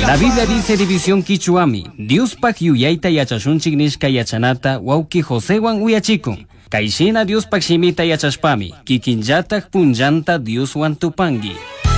La Biblia dice división quichuami, Diospak yuyaita yachashunchik nishka yachanata wauki Josewan uyachikun. Kaishina Diospak shimita yachashpami, kikinllatak punllanta Dioswan tupangi.